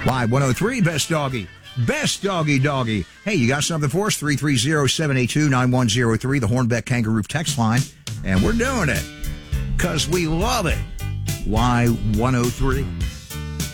Y103, best doggy. Best doggy. Hey, you got something for us? 330-782-9103, the Hornbeck Kangaroo text line. And we're doing it because we love it. Y103.